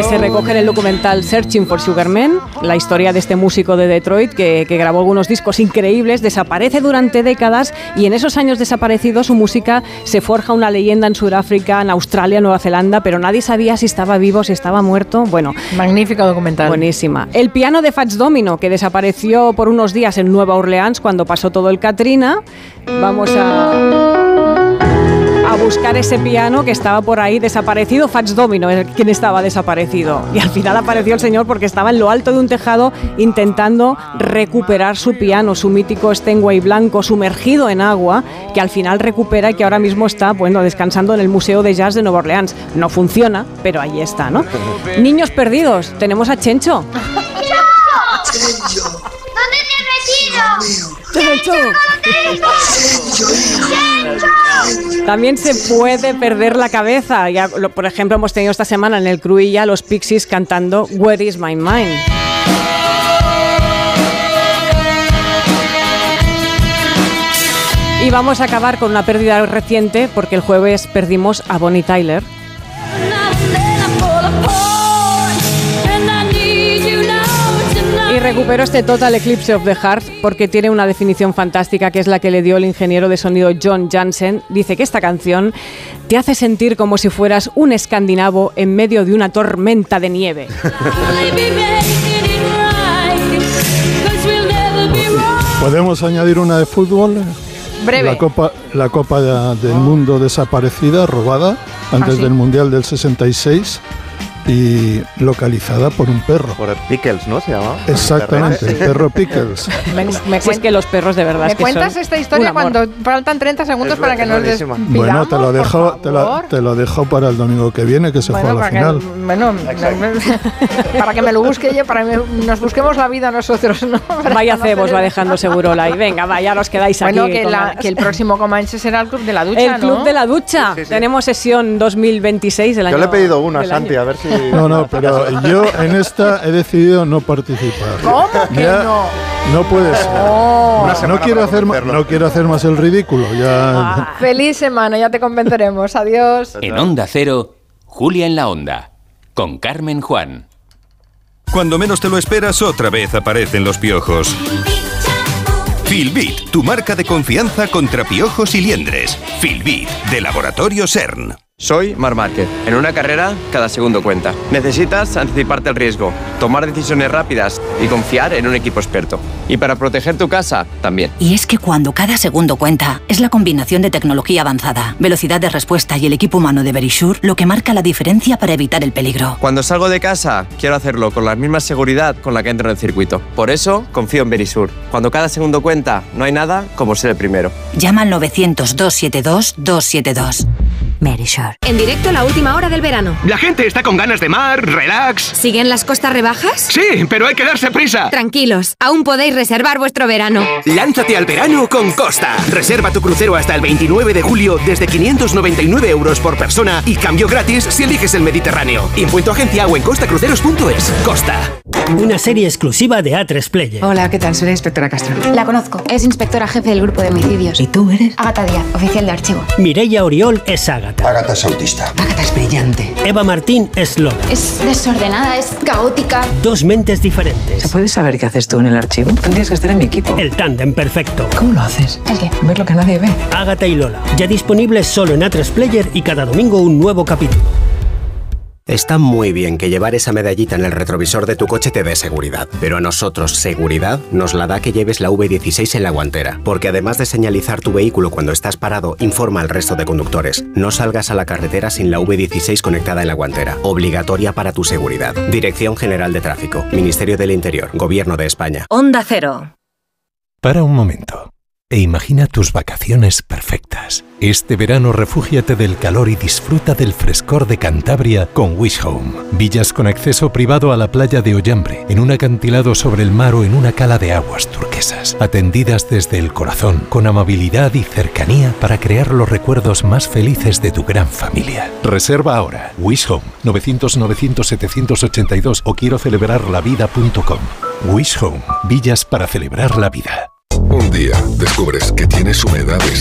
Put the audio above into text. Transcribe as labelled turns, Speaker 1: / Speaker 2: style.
Speaker 1: se recoge en el documental Searching for Sugar Man, la historia de este músico de Detroit que grabó algunos discos increíbles, desaparece durante décadas y en esos años desaparecidos su música se forja una leyenda en Sudáfrica, en Australia, Nueva Zelanda, pero nadie sabía si estaba vivo, si estaba muerto. Bueno,
Speaker 2: magnífico documental.
Speaker 1: Buenísima. El piano de Fats Domino, que desapareció por unos días en Nueva Orleans cuando pasó todo el Katrina. Vamos a buscar ese piano que estaba por ahí desaparecido. Fats Domino es quien estaba desaparecido. Y al final apareció el señor porque estaba en lo alto de un tejado intentando recuperar su piano, su mítico Steinway blanco sumergido en agua, que al final recupera y que ahora mismo está, bueno, descansando en el Museo de Jazz de Nueva Orleans. No funciona, pero ahí está, ¿no? Niños perdidos. Tenemos a Chencho.
Speaker 3: ¡Chencho! ¿Dónde te has metido?
Speaker 1: También se puede perder la cabeza. Ya, por ejemplo, hemos tenido esta semana en el Cruilla los Pixies cantando Where is my mind. Y vamos a acabar con una pérdida reciente porque el jueves perdimos a Bonnie Tyler. Y recupero este Total Eclipse of the Heart porque tiene una definición fantástica que es la que le dio el ingeniero de sonido John Jansen. Dice que esta canción te hace sentir como si fueras un escandinavo en medio de una tormenta de nieve.
Speaker 4: ¿Podemos añadir una de fútbol?
Speaker 2: Breve.
Speaker 4: La Copa del Mundo desaparecida, robada antes del Mundial del 66. Y localizada por un perro.
Speaker 5: Por el Pickles, ¿no? Se llama.
Speaker 4: Exactamente, el perro Pickles.
Speaker 1: Si es que los perros de verdad.
Speaker 2: ¿Me cuentas esta historia cuando faltan 30 segundos para que nos despidamos?
Speaker 4: Bueno, te lo dejo para el domingo que viene, que se juega la final.
Speaker 2: Para que me lo busque yo, para que nos busquemos la vida nosotros, ¿no?
Speaker 1: Vaya cebos va dejando Segurola. Y venga, vaya, os quedáis aquí.
Speaker 2: Bueno, que el próximo Comanche será el Club de la Ducha,
Speaker 1: El Club de la Ducha. Sí. Tenemos sesión 2026 del año.
Speaker 5: Yo le he pedido una a Santi, a ver si...
Speaker 4: No, pero yo en esta he decidido no participar.
Speaker 2: ¿Cómo que no?
Speaker 4: No puede ser. No quiero hacer más el ridículo. Ya.
Speaker 2: Feliz semana, ya te convenceremos. Adiós.
Speaker 6: En Onda Cero, Julia en la Onda, con Carmen Juan.
Speaker 7: Cuando menos te lo esperas, otra vez aparecen los piojos. Filbit, tu marca de confianza contra piojos y liendres. Filbit, de Laboratorio CERN.
Speaker 8: Soy Marc Márquez. En una carrera, cada segundo cuenta. Necesitas anticiparte al riesgo, tomar decisiones rápidas y confiar en un equipo experto. Y para proteger tu casa, también.
Speaker 9: Y es que cuando cada segundo cuenta, es la combinación de tecnología avanzada, velocidad de respuesta y el equipo humano de Verisure lo que marca la diferencia para evitar el peligro.
Speaker 8: Cuando salgo de casa, quiero hacerlo con la misma seguridad con la que entro en el circuito. Por eso, confío en Verisure. Cuando cada segundo cuenta, no hay nada como ser el primero.
Speaker 9: Llama al 900-272-272. Verisure.
Speaker 10: En directo la última hora del verano.
Speaker 11: La gente está con ganas de mar, relax.
Speaker 10: ¿Siguen las costas rebajas?
Speaker 11: Sí, pero hay que darse prisa.
Speaker 10: Tranquilos, aún podéis reservar vuestro verano.
Speaker 11: Lánzate al verano con Costa. Reserva tu crucero hasta el 29 de julio desde 599 € por persona y cambio gratis si eliges el Mediterráneo. Impuesto agencia o en costacruceros.es. Costa.
Speaker 12: Una serie exclusiva de A3 Player.
Speaker 13: Hola, ¿qué tal? Soy la inspectora Castro.
Speaker 14: La conozco. Es inspectora jefe del grupo de homicidios.
Speaker 12: ¿Y tú eres?
Speaker 14: Ágata Díaz, oficial de archivo.
Speaker 12: Mireia Oriol es Ágata.
Speaker 15: Ágata es autista.
Speaker 13: Ágata es brillante.
Speaker 12: Eva Martín es Lola.
Speaker 14: Es desordenada, es caótica.
Speaker 12: Dos mentes diferentes.
Speaker 13: ¿Se puede saber qué haces tú en el archivo? Tendrías que estar en mi equipo.
Speaker 12: El tándem perfecto.
Speaker 13: ¿Cómo lo haces?
Speaker 14: ¿El qué?
Speaker 13: Ver lo que nadie ve.
Speaker 12: Ágata y Lola. Ya disponibles solo en A3 Player y cada domingo un nuevo capítulo.
Speaker 16: Está muy bien que llevar esa medallita en el retrovisor de tu coche te dé seguridad, pero a nosotros seguridad nos la da que lleves la V16 en la guantera, porque además de señalizar tu vehículo cuando estás parado, informa al resto de conductores. No salgas a la carretera sin la V16 conectada en la guantera, obligatoria para tu seguridad. Dirección General de Tráfico, Ministerio del Interior, Gobierno de España.
Speaker 9: Onda Cero.
Speaker 17: Para un momento e imagina tus vacaciones perfectas. Este verano refúgiate del calor y disfruta del frescor de Cantabria con Wish Home. Villas con acceso privado a la playa de Ollambre, en un acantilado sobre el mar o en una cala de aguas turquesas. Atendidas desde el corazón, con amabilidad y cercanía para crear los recuerdos más felices de tu gran familia. Reserva ahora. Wish Home, 900-900-782 o quiero celebrarlavida.com. Wish Home, villas para celebrar la vida.
Speaker 18: Un día descubres que tienes humedades